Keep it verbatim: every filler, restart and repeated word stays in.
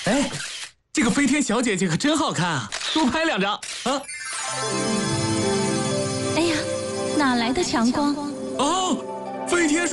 哎，这个飞天小姐姐可真好看啊！多拍两张啊！ 哎呀，哪来的强光？ 哦，飞天。